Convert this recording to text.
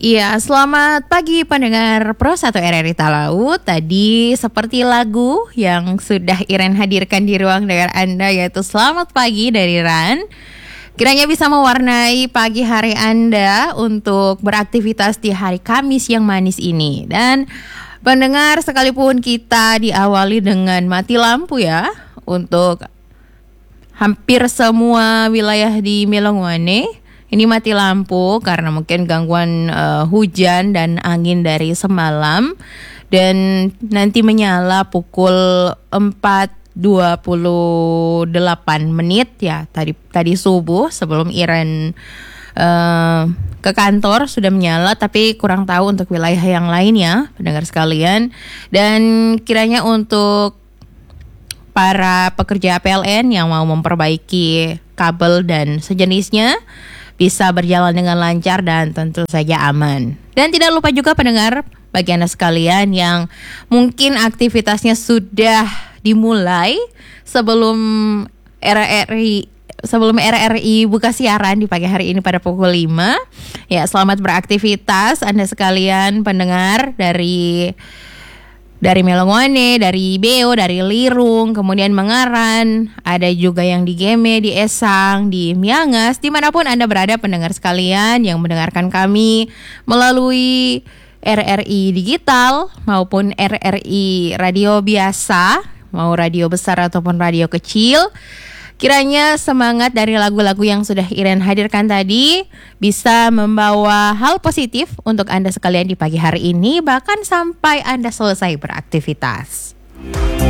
Iya, selamat pagi pendengar Pro 1 RRI Talaut. Tadi seperti lagu yang sudah Iren hadirkan di ruang dengar Anda, yaitu Selamat Pagi dari Ran. Kiranya bisa mewarnai pagi hari Anda untuk beraktivitas di hari Kamis yang manis ini. Dan pendengar, sekalipun kita diawali dengan mati lampu ya, untuk hampir semua wilayah di Melongwane ini mati lampu karena mungkin gangguan hujan dan angin dari semalam, dan nanti menyala pukul 4:28 ya, tadi subuh sebelum Iren ke kantor sudah menyala, tapi kurang tahu untuk wilayah yang lain ya pendengar sekalian. Dan kiranya untuk para pekerja PLN yang mau memperbaiki kabel dan sejenisnya bisa berjalan dengan lancar dan tentu saja aman. Dan tidak lupa juga pendengar, bagi Anda sekalian yang mungkin aktivitasnya sudah dimulai sebelum RRI buka siaran di pagi hari ini pada pukul 5. Ya, selamat beraktivitas Anda sekalian pendengar dari Melongwane, dari Beo, dari Lirung, kemudian Mengaran, ada juga yang di Geme, di Esang, di Miangas, dimanapun Anda berada pendengar sekalian yang mendengarkan kami melalui RRI Digital maupun RRI Radio biasa, mau radio besar ataupun radio kecil. Kiranya semangat dari lagu-lagu yang sudah Iren hadirkan tadi bisa membawa hal positif untuk Anda sekalian di pagi hari ini, bahkan sampai Anda selesai beraktivitas.